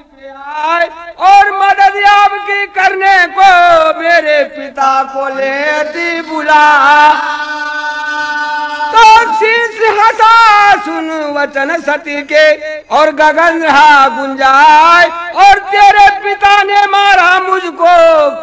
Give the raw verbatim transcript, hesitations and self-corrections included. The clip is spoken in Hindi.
और मदद आपकी करने को मेरे पिता को लेती बुला। तो शीश हटा सुन वचन सती के और गगन रहा गुंजाए, और तेरे पिता ने मारा मुझको